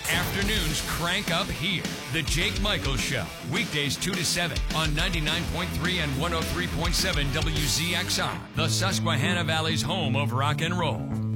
Afternoons crank up here. The Jake Michaels Show. Weekdays 2 to 7 on 99.3 and 103.7 WZXR. The Susquehanna Valley's home of rock and roll.